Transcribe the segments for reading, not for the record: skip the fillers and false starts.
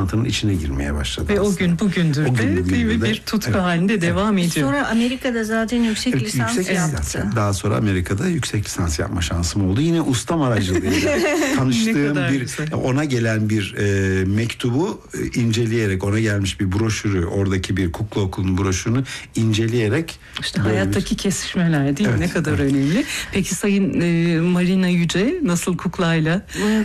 sanatının içine girmeye başladı. Ve aslında. o gün bugündür de değil mi? Bir tutku halinde devam ediyor. Sonra Amerika'da zaten yüksek lisans yaptı. Daha sonra Amerika'da yüksek lisans yapma şansım oldu. Yine ustam aracılığıyla tanıştığım ona gelen bir mektubu inceleyerek, ona gelmiş bir broşürü, oradaki bir kukla okulunun broşürünü inceleyerek. İşte hayattaki kesişmeler değil mi? Ne kadar önemli. Peki Sayın Marina Yüce nasıl kuklayla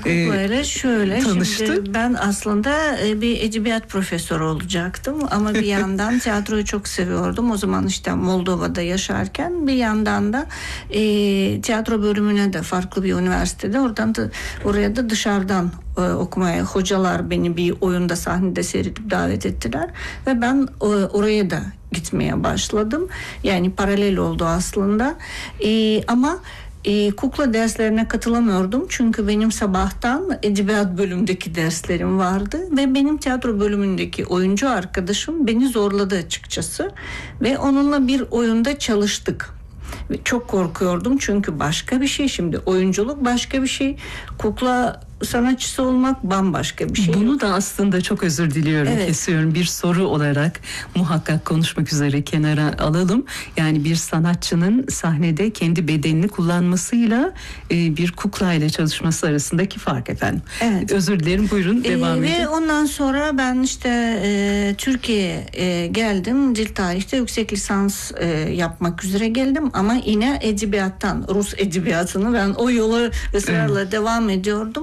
şöyle tanıştı? Şimdi ben aslında bir edebiyat profesörü olacaktım ama bir yandan tiyatroyu çok seviyordum. O zaman işte Moldova'da yaşarken bir yandan da tiyatro bölümüne de farklı bir üniversitede oraya da dışarıdan okumaya hocalar beni bir oyunda sahnede seyredip davet ettiler ve ben oraya da gitmeye başladım. Yani paralel oldu aslında. Ama kukla derslerine katılamıyordum çünkü benim sabahtan edebiyat bölümündeki derslerim vardı ve benim tiyatro bölümündeki oyuncu arkadaşım beni zorladı açıkçası ve onunla bir oyunda çalıştık. Çok korkuyordum çünkü başka bir şey, şimdi oyunculuk başka bir şey, kukla sanatçısı olmak bambaşka bir şey. Bunu da aslında çok özür diliyorum, kesiyorum. Bir soru olarak muhakkak konuşmak üzere kenara alalım. Yani bir sanatçının sahnede kendi bedenini kullanmasıyla bir kuklayla çalışması arasındaki fark efendim. Evet. Özür dilerim, buyurun devam edin. Ve ondan sonra ben işte Türkiye'ye geldim. Dil tarihte yüksek lisans yapmak üzere geldim ama yine edebiyattan, Rus edebiyatını ben o yola ısrarla devam ediyordum.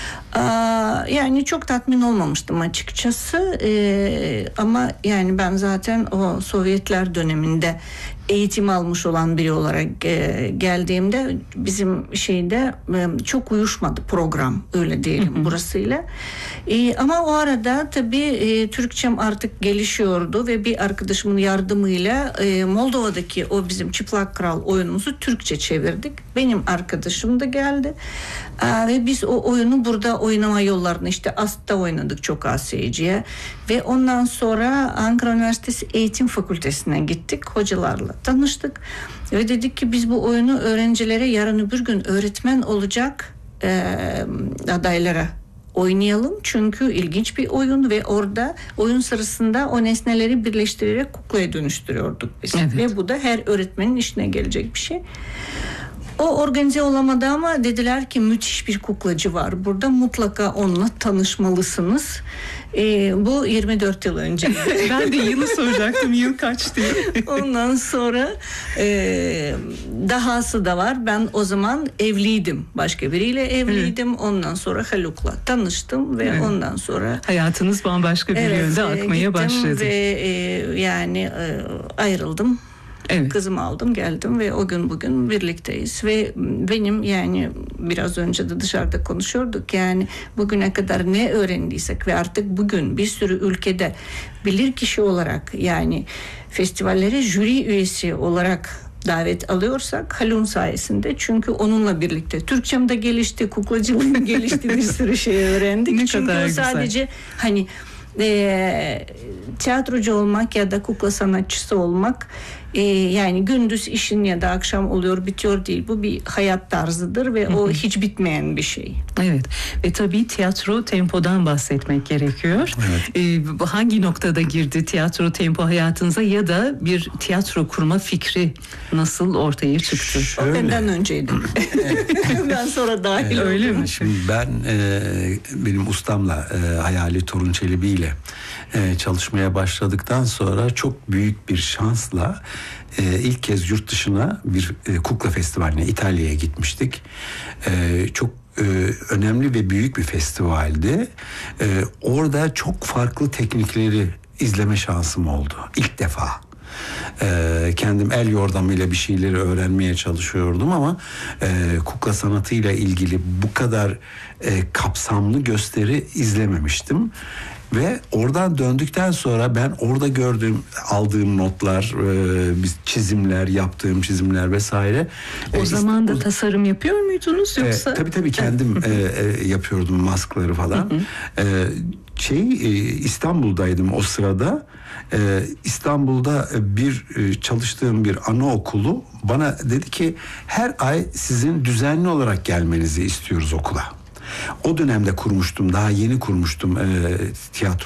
Yani çok tatmin olmamıştım açıkçası ama yani ben zaten o Sovyetler döneminde eğitim almış olan biri olarak geldiğimde bizim şeyde çok uyuşmadı program, öyle diyelim burasıyla. Ama o arada tabii Türkçem artık gelişiyordu ve bir arkadaşımın yardımıyla Moldova'daki o bizim Çıplak Kral oyunumuzu Türkçe çevirdik. Benim arkadaşım da geldi ve biz o oyunu burada oynama yollarını işte AST'ta oynadık çok az seyirciye ve ondan sonra Ankara Üniversitesi Eğitim Fakültesi'ne gittik, hocalarla tanıştık ve dedik ki biz bu oyunu öğrencilere yarın öbür gün öğretmen olacak adaylara oynayalım. Çünkü ilginç bir oyun ve orada oyun sırasında o nesneleri birleştirerek kuklaya dönüştürüyorduk biz. Evet. Ve bu da her öğretmenin işine gelecek bir şey. O organize olamadı ama dediler ki müthiş bir kuklacı var burada, mutlaka onunla tanışmalısınız. Bu 24 yıl önce. Ben de yılı soracaktım, yıl kaç diye. Ondan sonra dahası da var. Ben o zaman evliydim. Başka biriyle evliydim. Evet. Ondan sonra Haluk'la tanıştım ve ondan sonra hayatınız bambaşka bir yönde akmaya başladı. Ve yani ayrıldım. Evet. Kızımı aldım, geldim ve o gün bugün birlikteyiz ve benim yani biraz önce de dışarıda konuşuyorduk, yani bugüne kadar ne öğrendiysek ve artık bugün bir sürü ülkede bilirkişi olarak yani festivallere jüri üyesi olarak davet alıyorsak Haluk'un sayesinde, çünkü onunla birlikte Türkçem de gelişti, kuklacılığım gelişti, bir sürü şey öğrendik. Ne çünkü kadar o sadece güzel. Hani tiyatrocu olmak ya da kukla sanatçısı olmak yani gündüz işin ya da akşam oluyor bitiyor değil. Bu bir hayat tarzıdır ve o hiç bitmeyen bir şey. Evet ve tabii tiyatro tempodan bahsetmek gerekiyor. Evet. Hangi noktada girdi tiyatro tempo hayatınıza ya da bir tiyatro kurma fikri nasıl ortaya çıktı? O benden önceydi. Ben sonra dahil oldum. Öyle mi? Şimdi ben benim ustamla Hayali Torun Çelebi ile çalışmaya başladıktan sonra çok büyük bir şansla ilk kez yurt dışına bir kukla festivaline İtalya'ya gitmiştik. Çok önemli ve büyük bir festivaldi. Orada çok farklı teknikleri izleme şansım oldu ilk defa. Kendim el yordamıyla bir şeyleri öğrenmeye çalışıyordum ama kukla sanatıyla ilgili bu kadar kapsamlı gösteri izlememiştim. Ve oradan döndükten sonra ben orada aldığım notlar, çizimler, yaptığım çizimler vesaire. O zaman da tasarım yapıyor muydunuz yoksa? Tabii kendim yapıyordum maskları falan. İstanbul'daydım o sırada. İstanbul'da çalıştığım bir anaokulu bana dedi ki her ay sizin düzenli olarak gelmenizi istiyoruz okula. O dönemde kurmuştum, daha yeni kurmuştum tiyatro